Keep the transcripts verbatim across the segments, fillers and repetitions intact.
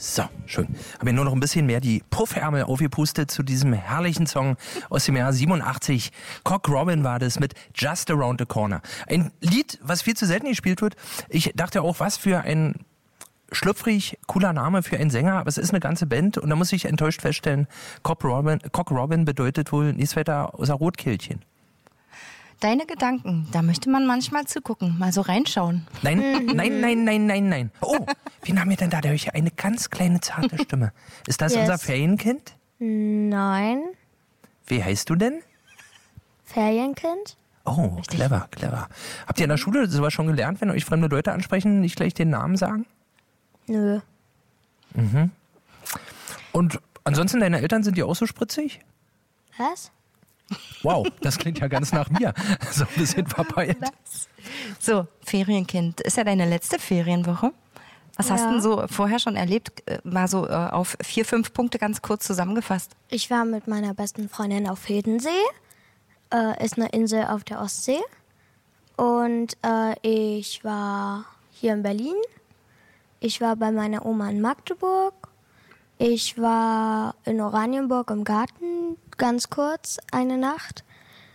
So, schön. Habe mir nur noch ein bisschen mehr die Puffärmel aufgepustet zu diesem herrlichen Song aus dem Jahr siebenundachtzig. Cock Robin war das mit Just Around the Corner. Ein Lied, was viel zu selten gespielt wird. Ich dachte auch, was für ein schlüpfrig cooler Name für einen Sänger, aber es ist eine ganze Band und da muss ich enttäuscht feststellen, Cock Robin, Cock Robin bedeutet wohl nichts weiter außer Rotkehlchen. Deine Gedanken, da möchte man manchmal zugucken, mal so reinschauen. Nein, nein, nein, nein, nein, nein. Oh, wen haben wir denn da? Da höre ich eine ganz kleine, zarte Stimme. Ist das Yes. unser Ferienkind? Nein. Wie heißt du denn? Ferienkind? Oh, clever, clever. Habt ihr in der Schule sowas schon gelernt, wenn euch fremde Leute ansprechen, nicht gleich den Namen sagen? Nö. Mhm. Und ansonsten, deine Eltern, sind die auch so spritzig? Was? Wow, das klingt ja ganz nach mir. So ein bisschen verpeilt. So, Ferienkind, ist ja deine letzte Ferienwoche. Was Ja. hast du denn so vorher schon erlebt? Äh, Mal so äh, auf vier, fünf Punkte ganz kurz zusammengefasst. Ich war mit meiner besten Freundin auf Hedensee. Äh, ist eine Insel auf der Ostsee. Und äh, ich war hier in Berlin. Ich war bei meiner Oma in Magdeburg. Ich war in Oranienburg im Garten, ganz kurz, eine Nacht.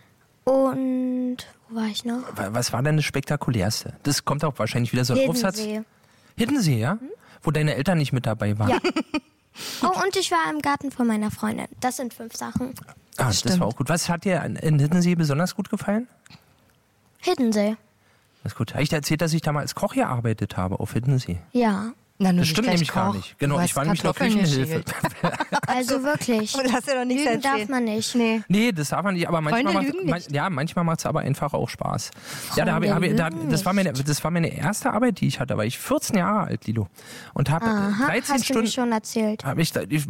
Und wo war ich noch? Wa- Was war denn das Spektakulärste? Das kommt auch wahrscheinlich wieder so ein Aufsatz. Hiddensee. Hiddensee, ja? Wo deine Eltern nicht mit dabei waren. Ja. Oh, und ich war im Garten von meiner Freundin. Das sind fünf Sachen. Ah, das Stimmt. war auch gut. Was hat dir an- in Hiddensee besonders gut gefallen? Hiddensee. Das ist gut. Habe ich dir erzählt, dass ich da mal als Koch gearbeitet habe auf Hiddensee? Ja. Na, nur Das nicht stimmt gleich nämlich gar Koch. nicht. Genau, Du ich hast war nämlich noch Kartoffeln Küchenhilfe. geschält. Also wirklich. Oh, lass dir doch nichts Lügen darf erzählen. man nicht. Nee. Nee, das darf man nicht, aber manchmal Freunde macht lügen man, nicht. ja, manchmal macht es aber einfach auch Spaß. Ja, da hab ich, hab Freunde ich, da, lügen das, war meine, nicht. das war meine erste Arbeit, die ich hatte. Da war ich vierzehn Jahre alt, Lilo. Und habe Aha, dreizehn hast du Stunden. mir schon erzählt. Hab ich, da- ich